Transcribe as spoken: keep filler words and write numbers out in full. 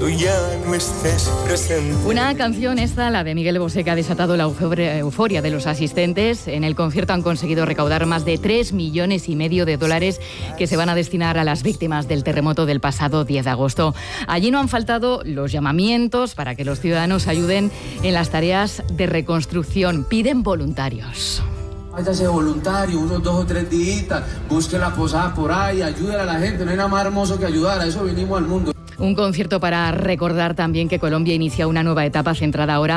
ya no estés presente. Una canción esta, la de Miguel Bosé, que ha desatado la euforia de los asistentes. En el concierto han conseguido recaudar más de tres millones y medio de dólares que se van a destinar a las víctimas del terremoto del pasado diez de agosto. Allí no han faltado los llamamientos para que los ciudadanos ayuden en las tareas de reconstrucción. Piden voluntarios. Váyase voluntario, unos dos o tres días, busque la posada por ahí, ayude a la gente, no hay nada más hermoso que ayudar, a eso venimos al mundo. Un concierto para recordar también que Colombia inicia una nueva etapa centrada ahora